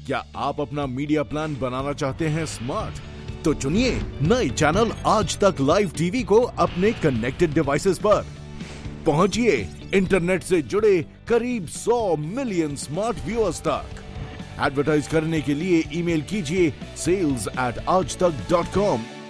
क्या आप अपना मीडिया प्लान बनाना चाहते हैं स्मार्ट? तो चुनिए नए चैनल आज तक लाइव टीवी को अपने कनेक्टेड डिवाइसेस पर। पहुंचिए इंटरनेट से जुड़े करीब 100 मिलियन स्मार्ट व्यूअर्स तक। एडवर्टाइज करने के लिए ईमेल कीजिए sales@aajtak.com